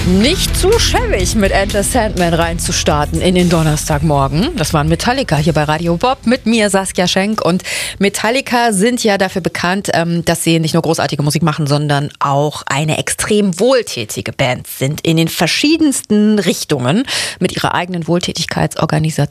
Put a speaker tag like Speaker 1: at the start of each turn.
Speaker 1: Nicht zu schäbig, mit Enter Sandman reinzustarten in den Donnerstagmorgen. Das waren Metallica hier bei Radio Bob mit mir, Saskia Schenk. Und Metallica sind ja dafür bekannt, dass sie nicht nur großartige Musik machen, sondern auch eine extrem wohltätige Band sind in den verschiedensten Richtungen mit ihrer eigenen Wohltätigkeitsorganisation